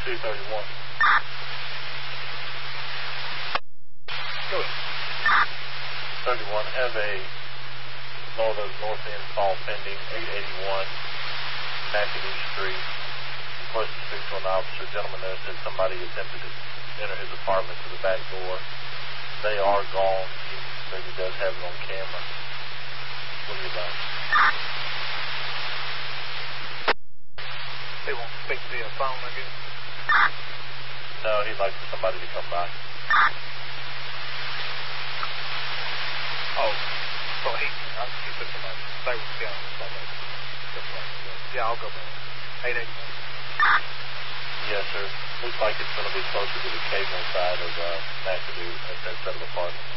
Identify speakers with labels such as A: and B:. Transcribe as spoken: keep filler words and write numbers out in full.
A: two thirty-one.
B: Go ahead.
A: thirty-one, have a northern north end call pending, eight eighty-one McAdoo Street. Request to speak to an officer. Gentleman there said somebody attempted to enter his apartment to the back door. They are gone. He says he does have it on camera. What do you think?
B: They won't speak via phone, I guess.
A: No, he'd like for somebody to come by.
B: Oh, so he, I he said somebody, they were down with somebody. Yeah, I'll go back. eight eighty-one.
A: Yes, sir. Looks like it's going to be closer to the cable side of uh, McAdoo at that set of apartments.